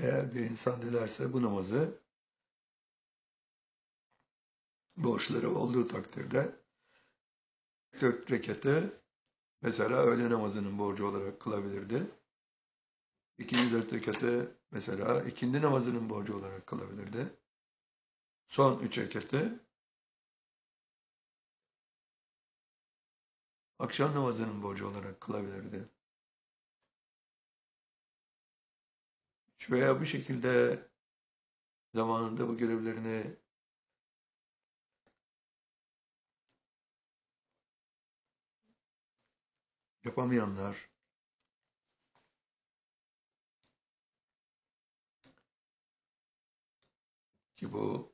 Eğer bir insan dilerse bu namazı borçları olduğu takdirde 4 rekatı mesela öğle namazının borcu olarak kılabilirdi. İkinci 4 rekatı mesela ikindi namazının borcu olarak kılabilirdi. Son 3 rekatı akşam namazının borcu olarak kılabilirdi. Veya bu şekilde zamanında bu görevlerini yapamayanlar, ki bu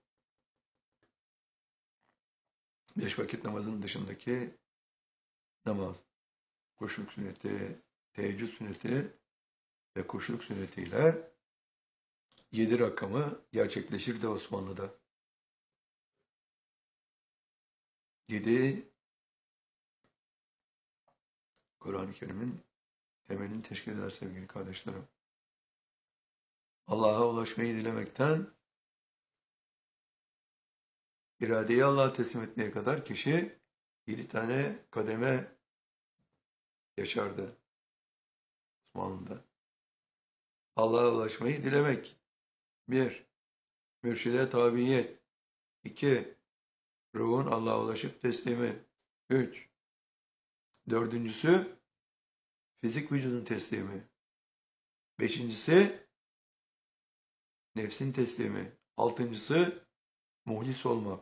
5 vakit namazının dışındaki namaz, kuşluk sünneti, teheccüd sünneti ve kuşluk sünnetiyle 7 rakamı gerçekleşirdi Osmanlı'da. 7 Kur'an-ı Kerim'in temelini teşkil eder sevgili kardeşlerim. Allah'a ulaşmayı dilemekten iradeyi Allah'a teslim etmeye kadar kişi 7 tane kademe yaşardı Osmanlı'da. Allah'a ulaşmayı dilemek. 1. Mürşide tabiyet. 2. Ruhun Allah'a ulaşıp teslimi. 3. Dördüncüsü fizik vücudun teslimi. 5'incisi nefsin teslimi. 6'ncısı muhlis olmak.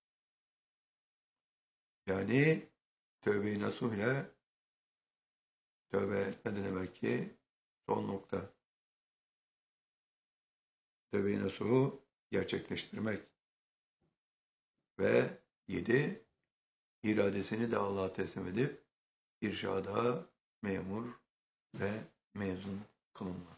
Yani tövbe-i nasuh ile tövbe etmeden evvelki son nokta. Tövbe-i nasuhu gerçekleştirmek. Ve 7. iradesini de Allah'a teslim edip irşada memur ve mezun kılınmak.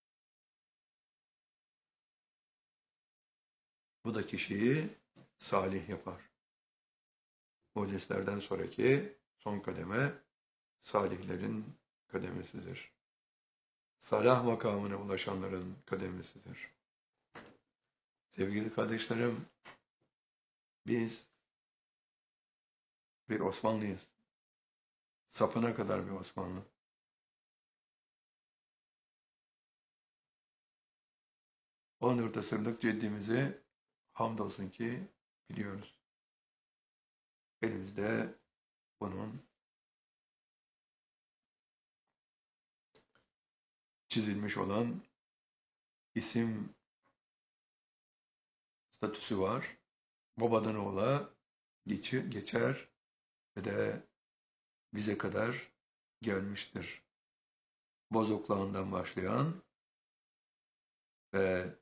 Bu da kişiyi salih yapar. Muhdislerden sonraki son kademe salihlerin kademesidir. Salah makamına ulaşanların kademesidir. Sevgili kardeşlerim, biz bir Osmanlıyız. Sapına kadar bir Osmanlı. O 14 asırlık ceddimizi hamdolsun ki biliyoruz. Elimizde bunun çizilmiş olan isim statüsü var. Babadan oğula geçer ve de bize kadar gelmiştir. Bozokluğundan başlayan ve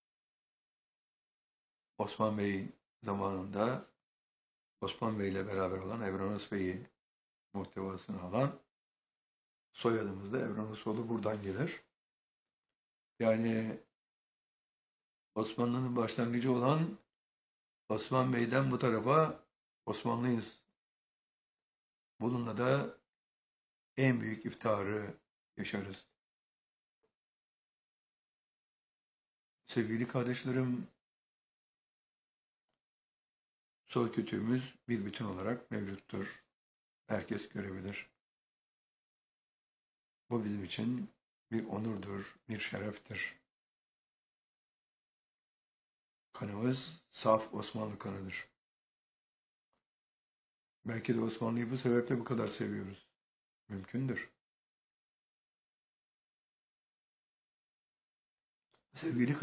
Osman Bey zamanında Osman Bey ile beraber olan Evranos Bey'i muhtevasını alan soyadımız da Evranosoğlu buradan gelir. Yani Osmanlı'nın başlangıcı olan Osman Bey'den bu tarafa Osmanlıyız. Bununla da en büyük iftiharı yaşarız. Sevgili kardeşlerim, soy kütüğümüz bir bütün olarak mevcuttur. Herkes görebilir. Bu bizim için bir onurdur, bir şereftir. Kanımız saf Osmanlı kanıdır. Belki de Osmanlı'yı bu sebeple bu kadar seviyoruz. Mümkündür. Sevgili